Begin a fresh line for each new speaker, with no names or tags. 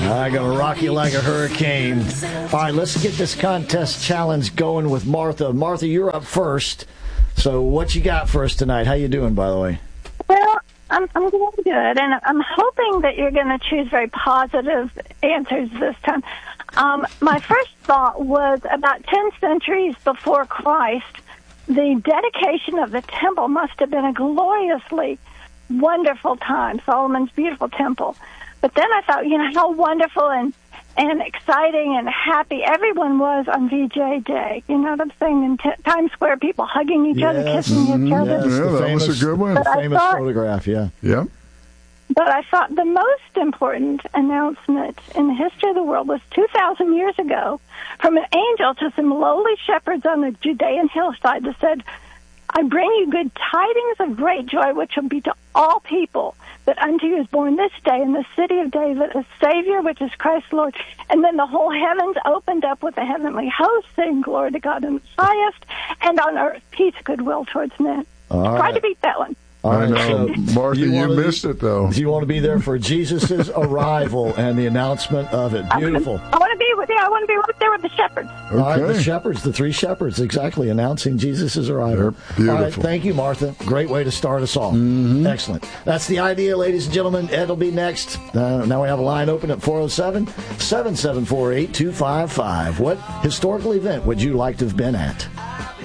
I'm going to rock you like a hurricane. All right, let's get this contest challenge going with Martha. Martha, you're up first. So what you got for us tonight? How you doing, by the way?
Well, I'm doing good, and I'm hoping that you're going to choose very positive answers this time. My first thought was about 10 centuries before Christ, the dedication of the temple must have been a gloriously wonderful time, Solomon's beautiful temple. But then I thought, how wonderful and exciting and happy everyone was on VJ Day. You know what I'm saying? In Times Square, people hugging each other, kissing each other.
Yes,
that was a good one.
The famous photograph, yeah.
Yeah.
But I thought the most important announcement in the history of the world was 2,000 years ago from an angel to some lowly shepherds on the Judean hillside that said, I bring you good tidings of great joy, which will be to all people, that unto you is born this day in the city of David a Savior, which is Christ Lord. And then the whole heavens opened up with the heavenly host, saying, glory to God in the highest, and on earth peace, goodwill towards men. Try to beat that one.
All right,
I know.
so
Martha, you missed it, though.
You want to be there for Jesus' arrival and the announcement of it. Beautiful.
I want to be with right there with the shepherds.
Okay. All right, the shepherds, the three shepherds, exactly, announcing Jesus' arrival.
They're beautiful.
All right, thank you, Martha. Great way to start us off. Excellent. That's the idea, ladies and gentlemen. Ed will be next. Now we have a line open at 407-774-8255. What historical event would you like to have been at?